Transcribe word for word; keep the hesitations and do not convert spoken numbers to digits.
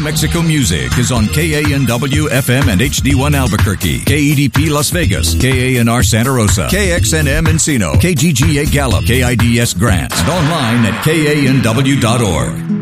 Mexico music is on K A N W F M and H D one Albuquerque, K E D P Las Vegas, K A N R Santa Rosa, K X N M Encino, K G G A Gallup, K I D S Grants, and online at K A N W dot org.